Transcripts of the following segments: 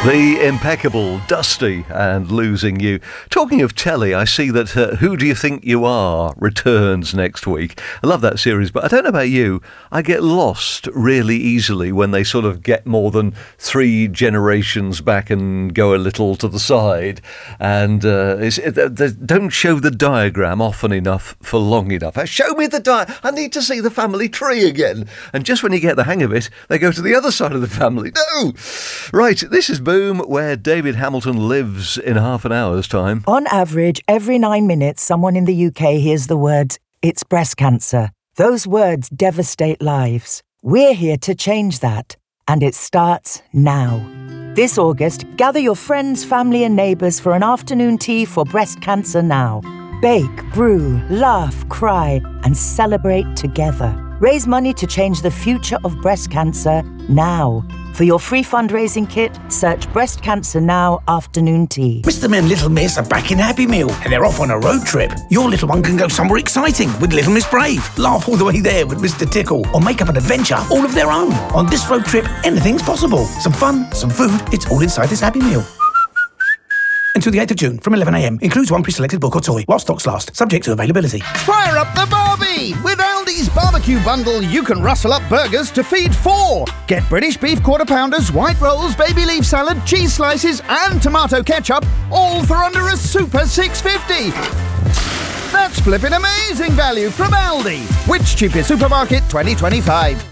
The impeccable Dusty and Losing You. Talking of telly, I see that Who Do You Think You Are returns next week. I love that series, but I don't know about you. I get lost really easily when they sort of get more than 3 generations back and go a little to the side. And they don't show the diagram often enough for long enough. Show me the diagram. I need to see the family tree again. And just when you get the hang of it, they go to the other side of the family. No! Right, this is Boom, where David Hamilton lives in half an hour's time. On average, every 9 minutes, someone in the UK hears the words, "It's breast cancer." Those words devastate lives. We're here to change that, and it starts now. This August, gather your friends, family and neighbours for an afternoon tea for Breast Cancer Now. Bake, brew, laugh, cry, and celebrate together. Raise money to change the future of breast cancer now. For your free fundraising kit, search Breast Cancer Now Afternoon Tea. Mr. and Little Miss are back in Happy Meal and they're off on a road trip. Your little one can go somewhere exciting with Little Miss Brave, laugh all the way there with Mr. Tickle, or make up an adventure all of their own. On this road trip, anything's possible. Some fun, some food, it's all inside this Happy Meal. Until the 8th of June from 11 a.m. Includes one pre-selected book or toy while stocks last, subject to availability. Fire up the Barbie! With Aldi's barbecue bundle, you can rustle up burgers to feed 4. Get British beef quarter pounders, white rolls, baby leaf salad, cheese slices and tomato ketchup, all for under a super $6.50. That's flipping amazing value from Aldi. Which cheapest supermarket 2025?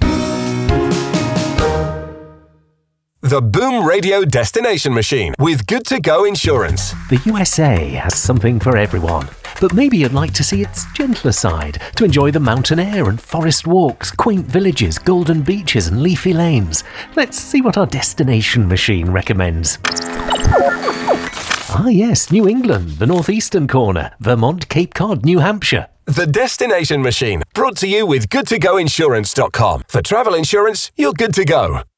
The Boom Radio Destination Machine with Good To Go Insurance. The USA has something for everyone, but maybe you'd like to see its gentler side, to enjoy the mountain air and forest walks, quaint villages, golden beaches and leafy lanes. Let's see what our destination machine recommends. Ah yes, New England, the northeastern corner, Vermont, Cape Cod, New Hampshire. The Destination Machine, brought to you with GoodToGoInsurance.com. For travel insurance, you're good to go.